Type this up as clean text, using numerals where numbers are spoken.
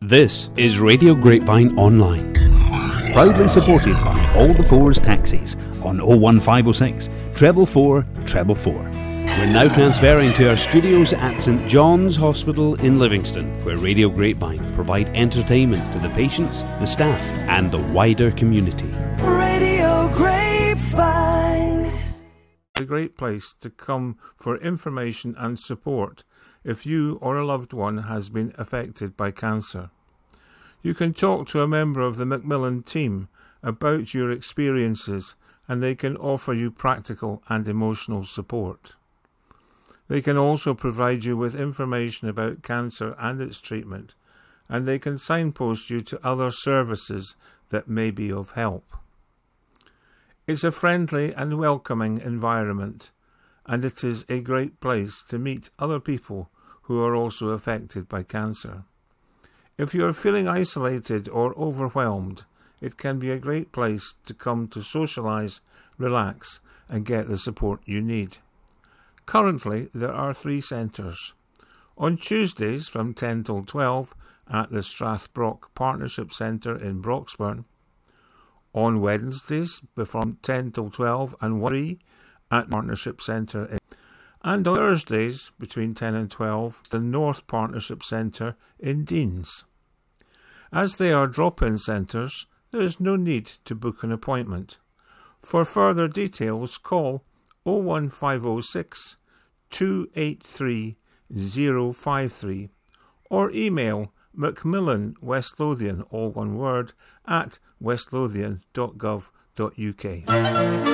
This is Radio Grapevine Online, proudly supported by All the Fours Taxis on 01506 444 444. We're now transferring to our studios at St John's Hospital in Livingston, where Radio Grapevine provide entertainment to the patients, the staff and the wider community. Radio Grapevine. A great place to come for information and support if you or a loved one has been affected by cancer. You can talk to a member of the Macmillan team about your experiences, and they can offer you practical and emotional support. They can also provide you with information about cancer and its treatment, and they can signpost you to other services that may be of help. It's a friendly and welcoming environment, and it is a great place to meet other people who are also affected by cancer. If you are feeling isolated or overwhelmed, it can be a great place to come to socialise, relax, and get the support you need. Currently, there are 3 centres. On Tuesdays from 10 till 12 at the Strathbrock Partnership Centre in Broxburn. On Wednesdays from 10 till 12 and 1 at Partnership Centre in, and on Thursdays between 10 and 12 the North Partnership Centre in Deans. As they are drop-in centres, there is no need to book an appointment. For further details, call 01506 283 053 or email Macmillan West Lothian, all one word, at westlothian.gov.uk.